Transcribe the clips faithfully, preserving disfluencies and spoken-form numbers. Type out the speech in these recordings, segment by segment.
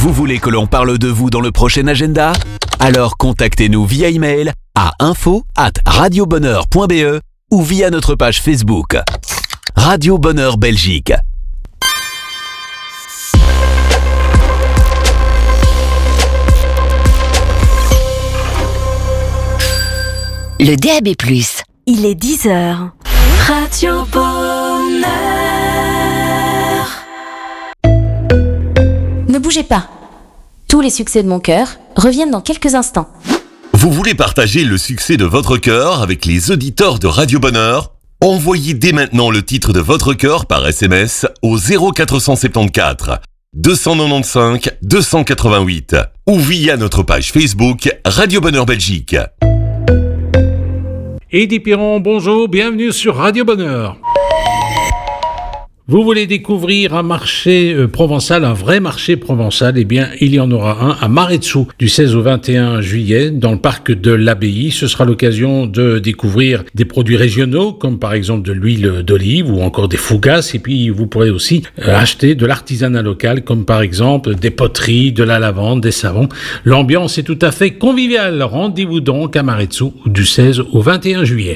Vous voulez que l'on parle de vous dans le prochain agenda? Alors contactez-nous via email à info arobase radio bonheur point b e ou via notre page Facebook. Radio Bonheur Belgique. Le D A B plus. Il est dix heures. Radio Bonheur. Ne bougez pas. Tous les succès de mon cœur reviennent dans quelques instants. Vous voulez partager le succès de votre cœur avec les auditeurs de Radio Bonheur? Envoyez dès maintenant le titre de votre cœur par S M S au zéro quatre cent soixante-quatorze deux cent quatre-vingt-quinze deux cent quatre-vingt-huit ou via notre page Facebook Radio Bonheur Belgique. Eddy Piron, bonjour, bienvenue sur Radio Bonheur. Vous voulez découvrir un marché euh, provençal, un vrai marché provençal? Eh bien, il y en aura un à Maretsou du seize au vingt et un juillet dans le parc de l'Abbaye. Ce sera l'occasion de découvrir des produits régionaux comme par exemple de l'huile d'olive ou encore des fougasses. Et puis, vous pourrez aussi euh, acheter de l'artisanat local comme par exemple des poteries, de la lavande, des savons. L'ambiance est tout à fait conviviale. Rendez-vous donc à Maretsou du seize au vingt et un juillet.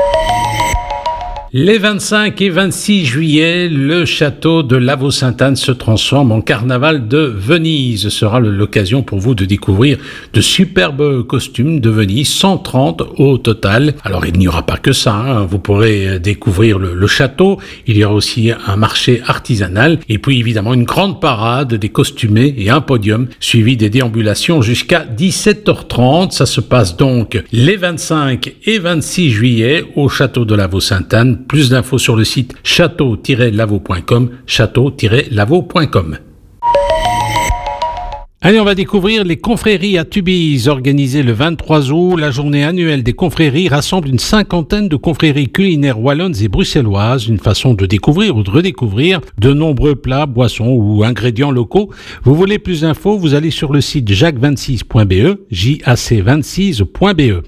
Les vingt-cinq et vingt-six juillet, le château de Lavaux-Sainte-Anne se transforme en carnaval de Venise. Ce sera l'occasion pour vous de découvrir de superbes costumes de Venise, cent trente au total. Alors il n'y aura pas que ça, hein. Vous pourrez découvrir le, le château, il y aura aussi un marché artisanal et puis évidemment une grande parade des costumés et un podium suivi des déambulations jusqu'à dix-sept heures trente. Ça se passe donc les vingt-cinq et vingt-six juillet au château de Lavaux-Sainte-Anne. Plus d'infos sur le site château tiret lavaux point com, château tiret lavaux point com. Allez, on va découvrir les confréries à Tubize. Organisées le vingt-trois août, la journée annuelle des confréries rassemble une cinquantaine de confréries culinaires wallonnes et bruxelloises. Une façon de découvrir ou de redécouvrir de nombreux plats, boissons ou ingrédients locaux. Vous voulez plus d'infos, vous allez sur le site jacques vingt-six point b e, j a c vingt-six point b e.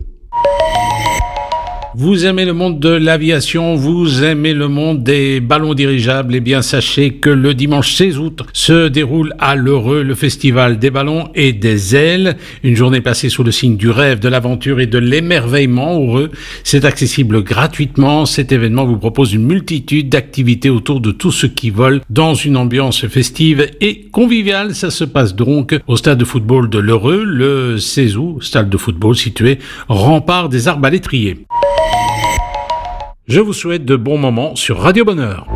Vous aimez le monde de l'aviation, vous aimez le monde des ballons dirigeables, eh bien sachez que le dimanche seize août se déroule à l'Heureux le festival des ballons et des ailes. Une journée passée sous le signe du rêve, de l'aventure et de l'émerveillement heureux. C'est accessible gratuitement. Cet événement vous propose une multitude d'activités autour de tout ce qui vole dans une ambiance festive et conviviale. Ça se passe donc au stade de football de l'Heureux le seize août, stade de football situé rempart des Arbalétriers. Je vous souhaite de bons moments sur Radio Bonheur.